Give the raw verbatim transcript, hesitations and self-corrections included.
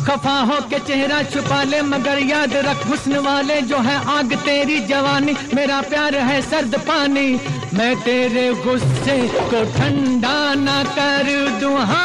खफा हो के चेहरा छुपा ले, मगर याद रख हुस्न वाले जो है आग तेरी जवानी, मेरा प्यार है सर्द पानी, मैं तेरे गुस्से को ठंडा ना कर दूं।